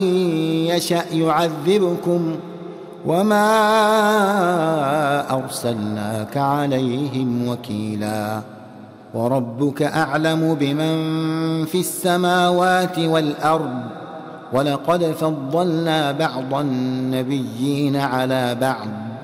يشأ يعذبكم وما أرسلناك عليهم وكيلا وربك أعلم بمن في السماوات والأرض ولقد فضلنا بعض النبيين على بعض